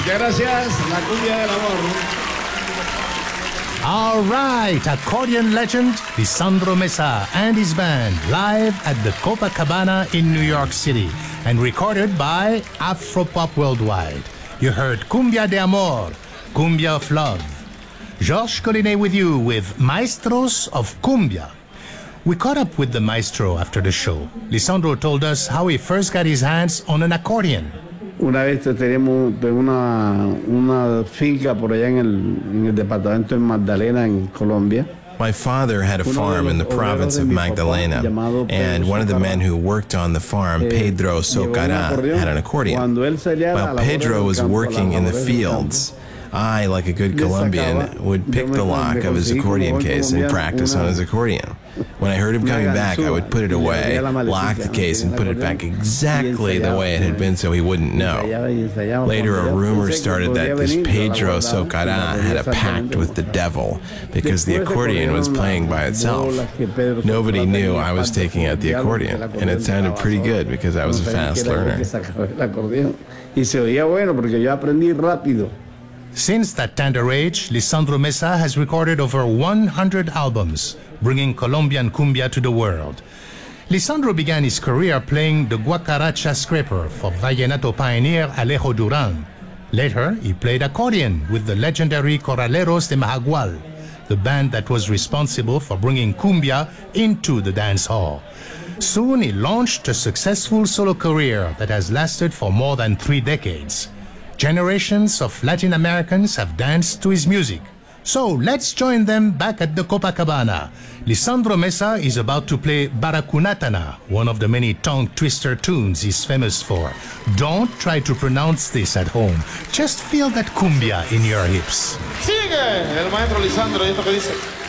Muchas gracias, la cumbia del amor. All right, accordion legend Lisandro Mesa and his band live at the Copacabana in New York City and recorded by Afropop Worldwide. You heard Cumbia de Amor, Cumbia of Love. Georges Collinet with you with Maestros of Cumbia. We caught up with the maestro after the show. Lisandro told us how he first got his hands on an accordion. Una vez tenemos una finca por allá en el departamento de Magdalena, en Colombia. My father had a farm in the province of Magdalena, and one of the men who worked on the farm, Pedro Socara, had an accordion. While Pedro was working in the fields, I, like a good Colombian, would pick the lock of his accordion case and practice on his accordion. When I heard him coming back, I would put it away, lock the case, and put it back exactly the way it had been so he wouldn't know. Later, a rumor started that this Pedro Socara had a pact with the devil because the accordion was playing by itself. Nobody knew I was taking out the accordion, and it sounded pretty good because I was a fast learner. Since that tender age, Lisandro Mesa has recorded over 100 albums, bringing Colombian cumbia to the world. Lisandro began his career playing the guacaracha scraper for vallenato pioneer Alejo Duran. Later, he played accordion with the legendary Corraleros de Mahagual, the band that was responsible for bringing cumbia into the dance hall. Soon, he launched a successful solo career that has lasted for more than 3 decades. Generations of Latin Americans have danced to his music. So let's join them back at the Copacabana. Lisandro Mesa is about to play Baracunatana, one of the many tongue twister tunes he's famous for. Don't try to pronounce this at home. Just feel that cumbia in your hips. Sigue el maestro Lisandro y esto que dice.